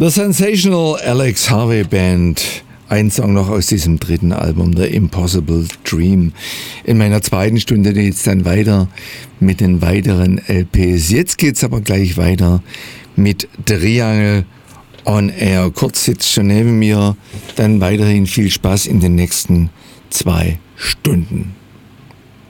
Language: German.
The Sensational Alex Harvey Band. Ein Song noch aus diesem dritten Album, The Impossible Dream. In meiner zweiten Stunde geht es dann weiter mit den weiteren LPs. Jetzt geht es aber gleich weiter mit Triangle on Air. Kurz sitzt schon neben mir. Dann weiterhin viel Spaß in den nächsten 2 Stunden.